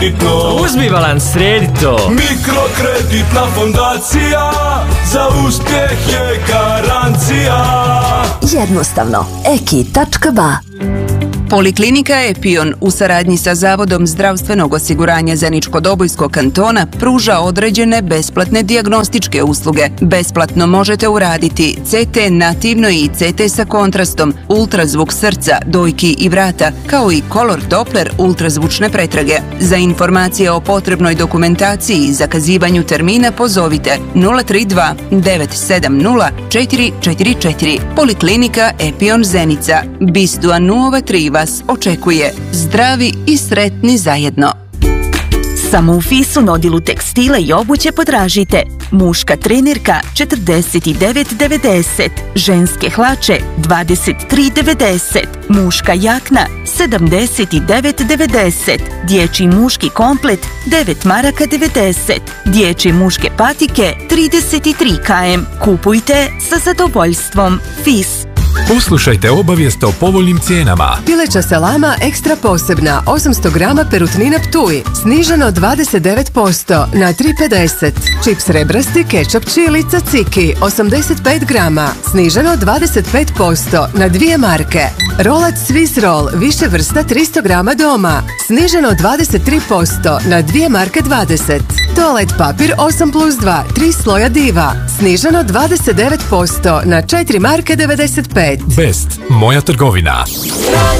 Uzmi balans, sredi to. Mikrokreditna fondacija, za uspjeh je garancija. Jednostavno, eki.ba. Poliklinika Epion u saradnji sa Zavodom zdravstvenog osiguranja Zeničko-Dobojskog kantona pruža određene besplatne dijagnostičke usluge. Besplatno možete uraditi CT nativno i CT sa kontrastom, ultrazvuk srca, dojki i vrata, kao i kolor Doppler ultrazvučne pretrage. Za informacije o potrebnoj dokumentaciji i zakazivanju termina pozovite 032 970 444. Poliklinika Epion Zenica. Bistua Nuova 3 vas očekuje. Zdravi i sretni zajedno. Samo u Fisu na odjelu tekstila i obuće potražite muška trenirka 49,90, ženske hlače 23,90, muška jakna 79,90, dječji muški komplet 9 maraka 90, dječje muške patike 33 km. Kupujte sa zadovoljstvom. Fis. Poslušajte obavijest o povoljnim cijenama. Pileća salama ekstra posebna 800 grama perutnina Ptuj sniženo 29% na 3,50. Čips rebrasti kečap čili caciki 85 grama sniženo 25% na 2 marke. Rolac Swiss roll više vrsta 300 grama doma sniženo 23% na 2 marke 20. Toalet papir 8+2 3 sloja diva sniženo 29% na 4 marke 95. Best, moja trgovina.